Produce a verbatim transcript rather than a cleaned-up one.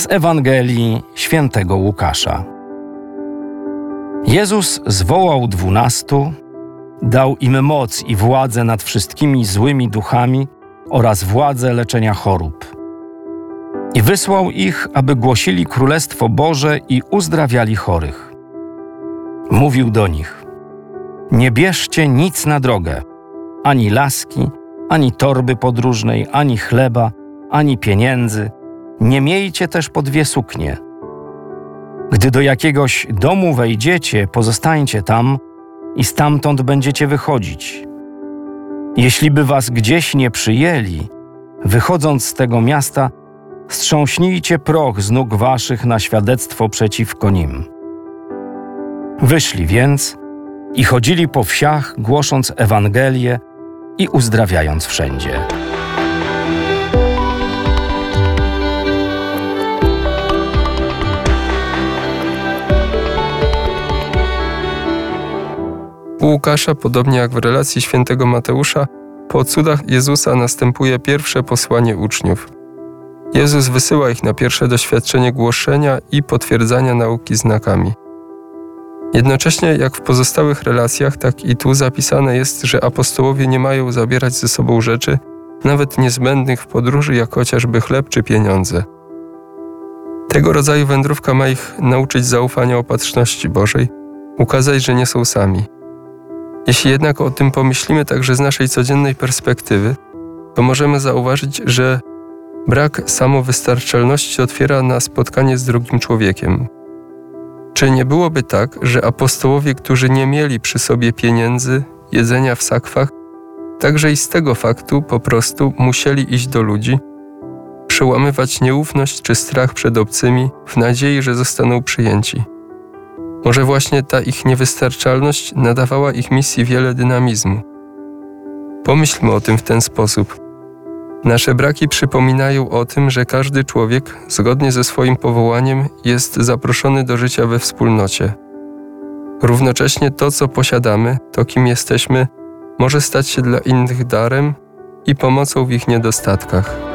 Z Ewangelii Świętego Łukasza. Jezus zwołał dwunastu, dał im moc i władzę nad wszystkimi złymi duchami oraz władzę leczenia chorób. I wysłał ich, aby głosili Królestwo Boże i uzdrawiali chorych. Mówił do nich: nie bierzcie nic na drogę, ani laski, ani torby podróżnej, ani chleba, ani pieniędzy. Nie miejcie też po dwie suknie. Gdy do jakiegoś domu wejdziecie, pozostańcie tam i stamtąd będziecie wychodzić. Jeśli by was gdzieś nie przyjęli, wychodząc z tego miasta, strząśnijcie proch z nóg waszych na świadectwo przeciwko nim. Wyszli więc i chodzili po wsiach, głosząc Ewangelię i uzdrawiając wszędzie. U Łukasza, podobnie jak w relacji świętego Mateusza, po cudach Jezusa następuje pierwsze posłanie uczniów. Jezus wysyła ich na pierwsze doświadczenie głoszenia i potwierdzania nauki znakami. Jednocześnie, jak w pozostałych relacjach, tak i tu zapisane jest, że apostołowie nie mają zabierać ze sobą rzeczy, nawet niezbędnych w podróży, jak chociażby chleb czy pieniądze. Tego rodzaju wędrówka ma ich nauczyć zaufania opatrzności Bożej, ukazać, że nie są sami. Jeśli jednak o tym pomyślimy także z naszej codziennej perspektywy, to możemy zauważyć, że brak samowystarczalności otwiera na spotkanie z drugim człowiekiem. Czy nie byłoby tak, że apostołowie, którzy nie mieli przy sobie pieniędzy, jedzenia w sakwach, także i z tego faktu po prostu musieli iść do ludzi, przełamywać nieufność czy strach przed obcymi w nadziei, że zostaną przyjęci? Może właśnie ta ich niewystarczalność nadawała ich misji wiele dynamizmu. Pomyślmy o tym w ten sposób. Nasze braki przypominają o tym, że każdy człowiek, zgodnie ze swoim powołaniem, jest zaproszony do życia we wspólnocie. Równocześnie to, co posiadamy, to kim jesteśmy, może stać się dla innych darem i pomocą w ich niedostatkach.